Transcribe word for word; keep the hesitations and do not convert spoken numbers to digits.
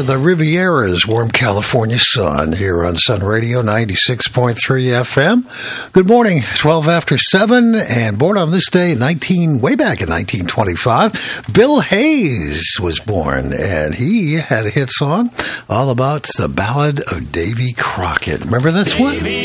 the Riviera's warm California sun here on Sun Radio ninety-six point three F M. Good morning, twelve after seven, and born on this day, nineteen way back in nineteen twenty-five, Bill Hayes was born, and he had a hit song all about the Ballad of Davy Crockett. Remember this one?